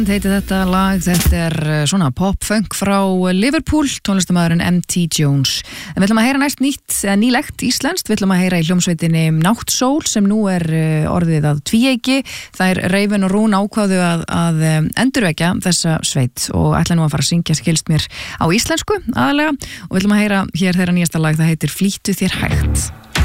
Heitir þetta lag, þetta svona pop-funk frá Liverpool, tónlistamæðurinn M.T. Jones. En við ætlum að heyra næst nýlegt íslenskt, við ætlum að heyra í hljómsveitinni Náttsól sem nú orðið að tvíeyki. Þær Reifun og Rún ákváðu að endurvekja þessa sveit og ætla nú að fara að syngja skilst mér á íslensku aðalega og við ætlum að heyra hér þeirra nýjasta lag, það heitir Flýttu þér hægt.